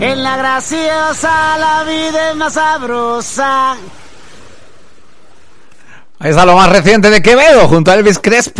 En la graciosa la vida es más sabrosa. Ahí está lo más reciente de Quevedo junto a Elvis Crespo.